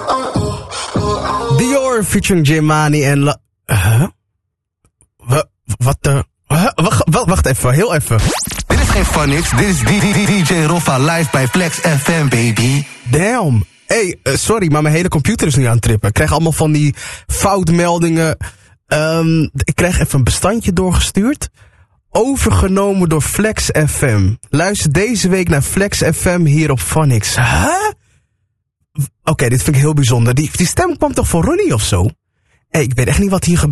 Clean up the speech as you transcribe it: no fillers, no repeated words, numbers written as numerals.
Dior featuring Jemani en Wacht even, heel even. Dit is geen Phonics, dit is DJ Roffa live bij Flex FM, baby. Damn. Hey, sorry, maar mijn hele computer is nu aan het trippen. Ik krijg allemaal van die foutmeldingen. Ik krijg even een bestandje doorgestuurd. Overgenomen door Flex FM. Luister deze week naar Flex FM hier op Phonics. Huh? Oké, dit vind ik heel bijzonder. Die stem kwam toch voor Ronnie of zo? Hey, ik weet echt niet wat hier gebeurt.